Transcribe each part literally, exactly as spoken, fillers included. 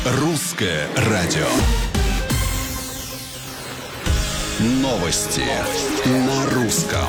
Русское радио. Новости на русском.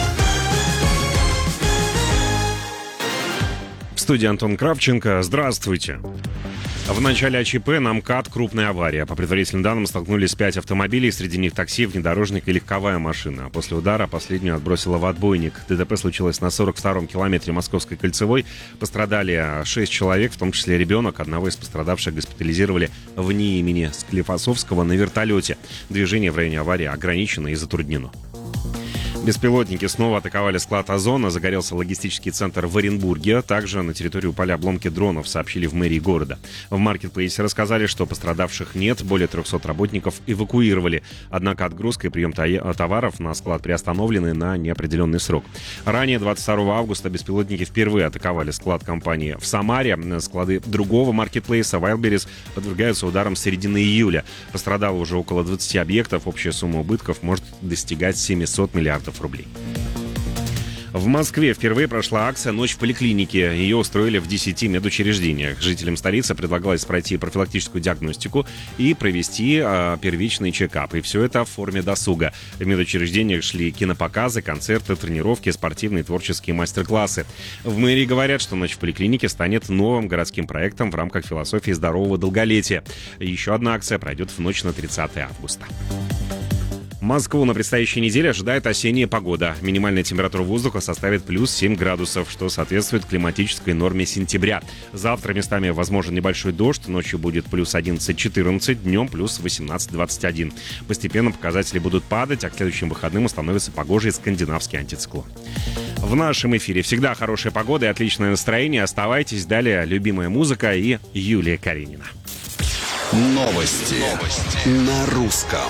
В студии Антон Кравченко. Здравствуйте. В начале АЧП на МКАД крупная авария. По предварительным данным, столкнулись пять автомобилей, среди них такси, внедорожник и легковая машина. После удара последнюю отбросила в отбойник. ДТП случилось на сорок втором километре Московской кольцевой. Пострадали шесть человек, в том числе ребенок. Одного из пострадавших госпитализировали в НИИ имени Склифосовского на вертолете. Движение в районе аварии ограничено и затруднено. Беспилотники снова атаковали склад «Озона». Загорелся логистический центр в Оренбурге. Также на территории упали обломки дронов, сообщили в мэрии города. В маркетплейсе рассказали, что пострадавших нет. Более трехсот работников эвакуировали. Однако отгрузка и прием товаров на склад приостановлены на неопределенный срок. Ранее, двадцать второго августа, беспилотники впервые атаковали склад компании в Самаре. Склады другого маркетплейса Wildberries подвергаются ударам с середины июля. Пострадало уже около двадцати объектов. Общая сумма убытков может достигать семисот миллиардов рублей. В Москве впервые прошла акция «Ночь в поликлинике». Ее устроили в десяти медучреждениях. Жителям столицы предлагалось пройти профилактическую диагностику и провести э, первичный чекап. И все это в форме досуга. В медучреждениях шли кинопоказы, концерты, тренировки, спортивные, творческие мастер-классы. В мэрии говорят, что «Ночь в поликлинике» станет новым городским проектом в рамках философии здорового долголетия. Еще одна акция пройдет в ночь на тридцатое августа. Москву на предстоящей неделе ожидает осенняя погода. Минимальная температура воздуха составит плюс семь градусов, что соответствует климатической норме сентября. Завтра местами возможен небольшой дождь, ночью будет плюс одиннадцать-четырнадцать, днем плюс восемнадцать-двадцать один. Постепенно показатели будут падать, а к следующим выходным установится погожий скандинавский антициклон. В нашем эфире всегда хорошая погода и отличное настроение. Оставайтесь. Далее любимая музыка и Юлия Калинина. Новости, Новости. на русском.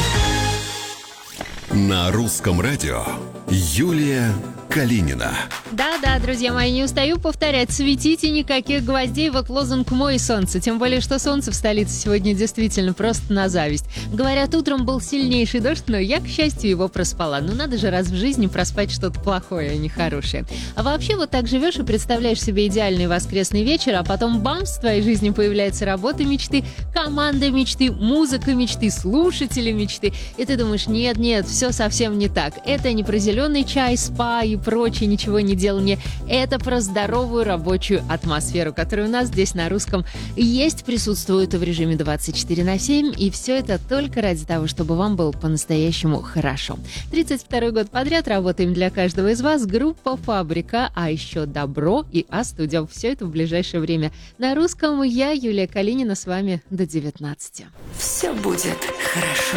На русском радио Юлия Калинина. Да-да, друзья мои, не устаю повторять. Светите, никаких гвоздей. Вот лозунг «Мой солнце». Тем более, что солнце в столице сегодня действительно просто на зависть. Говорят, утром был сильнейший дождь, но я, к счастью, его проспала. Ну надо же раз в жизни проспать что-то плохое, а не хорошее. А вообще вот так живешь и представляешь себе идеальный воскресный вечер, а потом бамс, в твоей жизни появляется работа мечты, команда мечты, музыка мечты, слушатели мечты. И ты думаешь, нет-нет, все совсем не так. Это не про зеленый чай, спа и прочее ничего не делание. Это про здоровую рабочую атмосферу, которая у нас здесь на русском есть, присутствует в режиме двадцать четыре на семь, и все это только ради того, чтобы вам было по-настоящему хорошо. тридцать второй год подряд работаем для каждого из вас. Группа «Фабрика», а еще «Добро» и «А-студио». Все это в ближайшее время. На русском я, Юлия Калинина, с вами до девятнадцати. Все будет хорошо.